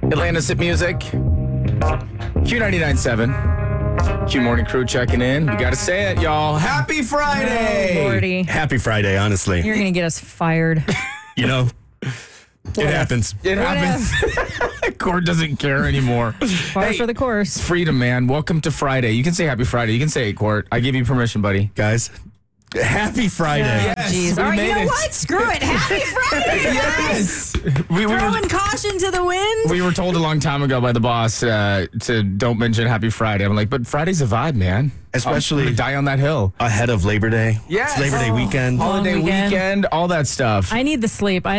Atlantis at Music. Q99.7. Q Morning Crew checking in. We got to say it, y'all. Happy Friday! Oh, Lordy. Happy Friday, honestly. You're going to get us fired. You know, it happens. It happens. Court doesn't care anymore. Par for the course. Freedom, man. Welcome to Friday. You can say Happy Friday. You can say it, Court. I give you permission, buddy. Guys, happy Friday. Yes, Jeez. we All right, made you know it. what? Screw it. Happy Friday. Yes. We were Throwing caution to the wind. we were told a long time ago by the boss to don't mention Happy Friday. I'm like, but Friday's a vibe, man. Especially- I'm gonna die on that hill. Ahead of Labor Day. Yes. It's Labor Day weekend. Holiday weekend. weekend, all that stuff. I need the sleep.